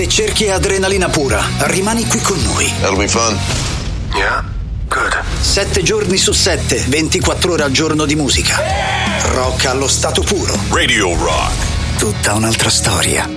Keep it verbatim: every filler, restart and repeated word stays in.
Se cerchi adrenalina pura, rimani qui con noi. That'll be fun. Yeah? Good. Sette giorni su sette, ventiquattro ore al giorno di musica. Rock allo stato puro. Radio Rock. Tutta un'altra storia.